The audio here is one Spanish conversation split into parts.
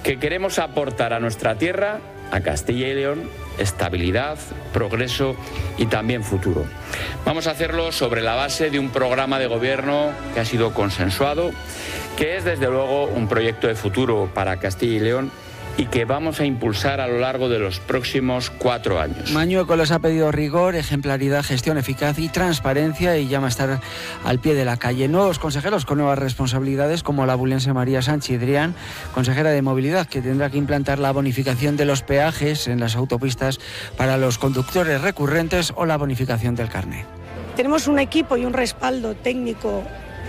que queremos aportar a nuestra tierra, a Castilla y León, estabilidad, progreso y también futuro. Vamos a hacerlo sobre la base de un programa de gobierno que ha sido consensuado, que es desde luego un proyecto de futuro para Castilla y León y que vamos a impulsar a lo largo de los próximos 4 años. Mañueco les ha pedido rigor, ejemplaridad, gestión eficaz y transparencia y llama a estar al pie de la calle. Nuevos consejeros con nuevas responsabilidades como la abulense María Sánchez Drián, consejera de Movilidad, que tendrá que implantar la bonificación de los peajes en las autopistas para los conductores recurrentes o la bonificación del carné. Tenemos un equipo y un respaldo técnico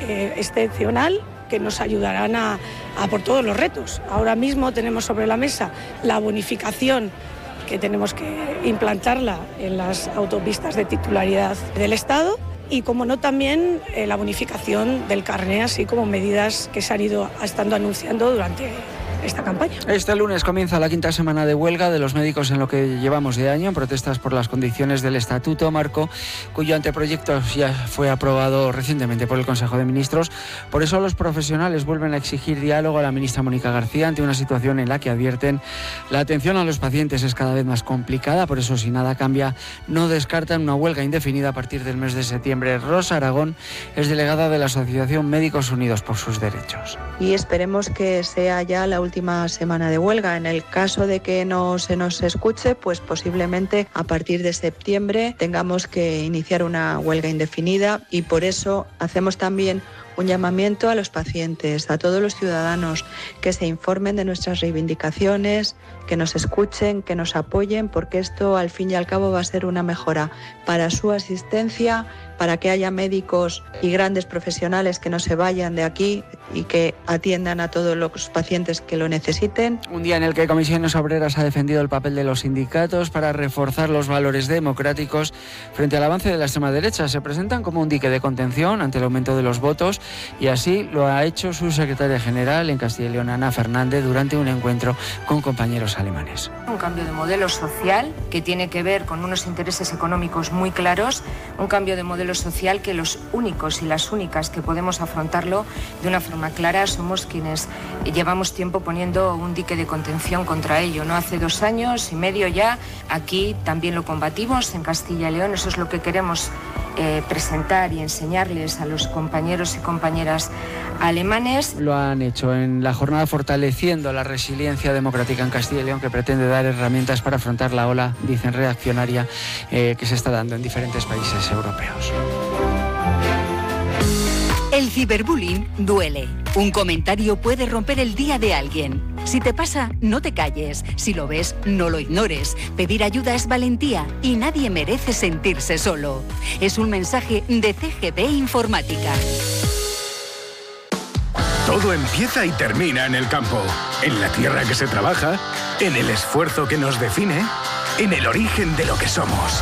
excepcional que nos ayudarán a por todos los retos. Ahora mismo tenemos sobre la mesa la bonificación, que tenemos que implantarla en las autopistas de titularidad del Estado, y como no también la bonificación del carné, así como medidas que se han ido estando anunciando durante esta campaña. Este lunes comienza la 5ª semana de huelga de los médicos en lo que llevamos de año, en protestas por las condiciones del Estatuto Marco, cuyo anteproyecto ya fue aprobado recientemente por el Consejo de Ministros. Por eso los profesionales vuelven a exigir diálogo a la ministra Mónica García ante una situación en la que advierten la atención a los pacientes es cada vez más complicada. Por eso, si nada cambia, no descartan una huelga indefinida a partir del mes de septiembre. Rosa Aragón es delegada de la Asociación Médicos Unidos por sus Derechos. Y esperemos que sea ya la última semana de huelga. En el caso de que no se nos escuche, pues posiblemente a partir de septiembre tengamos que iniciar una huelga indefinida, y por eso hacemos también un llamamiento a los pacientes, a todos los ciudadanos, que se informen de nuestras reivindicaciones, que nos escuchen, que nos apoyen, porque esto al fin y al cabo va a ser una mejora para su asistencia, para que haya médicos y grandes profesionales que no se vayan de aquí y que atiendan a todos los pacientes que lo necesiten. Un día en el que Comisiones Obreras ha defendido el papel de los sindicatos para reforzar los valores democráticos frente al avance de la extrema derecha. Se presentan como un dique de contención ante el aumento de los votos, y así lo ha hecho su secretaria general en Castilla y León, Ana Fernández, durante un encuentro con compañeros alemanes. Un cambio de modelo social que tiene que ver con unos intereses económicos muy claros, un cambio de modelo social que los únicos y las únicas que podemos afrontarlo de una forma clara somos quienes llevamos tiempo poniendo un dique de contención contra ello, ¿no? Hace 2 años y medio ya, aquí también lo combatimos en Castilla y León. Eso es lo que queremos presentar y enseñarles a los compañeros y compañeras alemanes. Lo han hecho en la jornada fortaleciendo la resiliencia democrática en Castilla y León, que pretende dar herramientas para afrontar la ola, dicen, reaccionaria que se está dando en diferentes países europeos. El ciberbullying duele. Un comentario puede romper el día de alguien. Si te pasa, no te calles. Si lo ves, no lo ignores. Pedir ayuda es valentía y nadie merece sentirse solo. Es un mensaje de CGP Informática. Todo empieza y termina en el campo, en la tierra que se trabaja, en el esfuerzo que nos define, en el origen de lo que somos.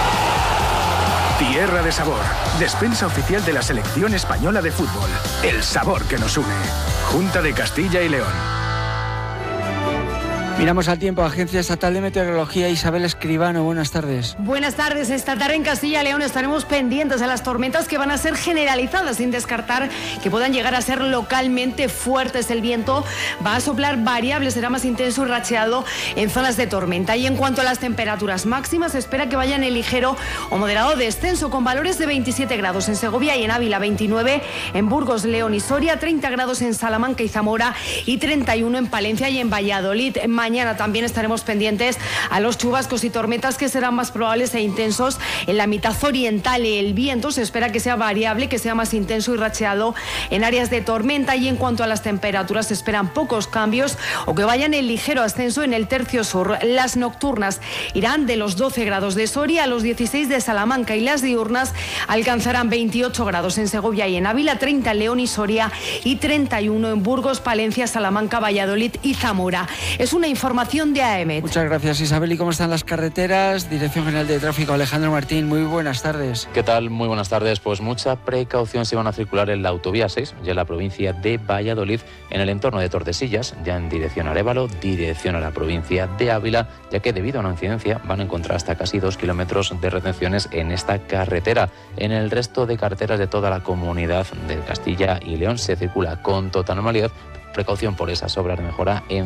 Tierra de Sabor, despensa oficial de la Selección Española de Fútbol. El sabor que nos une. Junta de Castilla y León. Miramos al tiempo. Agencia Estatal de Meteorología, Isabel Escribano, buenas tardes. Buenas tardes. Esta tarde en Castilla y León estaremos pendientes a las tormentas que van a ser generalizadas, sin descartar que puedan llegar a ser localmente fuertes. El viento va a soplar variable, será más intenso y racheado en zonas de tormenta. Y en cuanto a las temperaturas máximas, se espera que vayan en ligero o moderado descenso, con valores de 27 grados en Segovia y en Ávila, 29 en Burgos, León y Soria, 30 grados en Salamanca y Zamora y 31 en Palencia y en Valladolid. Mañana también estaremos pendientes a los chubascos y tormentas, que serán más probables e intensos en la mitad oriental. El viento se espera que sea variable, que sea más intenso y racheado en áreas de tormenta. Y en cuanto a las temperaturas, se esperan pocos cambios o que vayan en ligero ascenso en el tercio sur. Las nocturnas irán de los 12 grados de Soria a los 16 de Salamanca, y las diurnas alcanzarán 28 grados en Segovia y en Ávila, 30 en León y Soria y 31 en Burgos, Palencia, Salamanca, Valladolid y Zamora. Es una información de AM. Muchas gracias, Isabel. ¿Y cómo están las carreteras? Dirección General de Tráfico, Alejandro Martín, muy buenas tardes. ¿Qué tal? Muy buenas tardes. Pues mucha precaución si van a circular en la autovía 6, ya en la provincia de Valladolid, en el entorno de Tordesillas, ya en dirección a Arévalo, dirección a la provincia de Ávila, ya que debido a una incidencia van a encontrar hasta casi 2 kilómetros de retenciones en esta carretera. En el resto de carreteras de toda la comunidad de Castilla y León se circula con total normalidad. Precaución por esas obras de mejora en